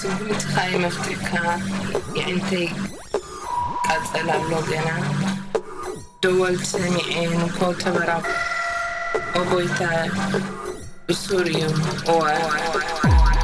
ስጉምቲ ኻይ መፍትካ የእንተይ ቃጸላሎ ገና ደወል ሰሚዐን ኮ ተበራ ኦቦይታ ብሱር እዩ